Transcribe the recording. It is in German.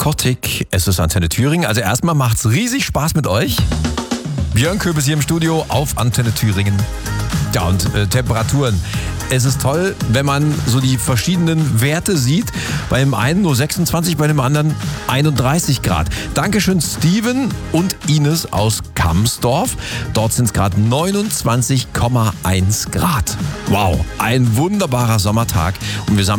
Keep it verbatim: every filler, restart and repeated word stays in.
Narcotic. Es ist Antenne Thüringen. Also erstmal macht's riesig Spaß mit euch. Björn Köbis hier im Studio auf Antenne Thüringen. Ja, und äh, Temperaturen. Es ist toll, wenn man so die verschiedenen Werte sieht. Bei dem einen nur sechsundzwanzig, bei dem anderen einunddreißig Grad. Dankeschön Steven und Ines aus Kamsdorf. Dort sind es gerade neunundzwanzig Komma eins Grad. Wow, ein wunderbarer Sommertag. Und wir sammeln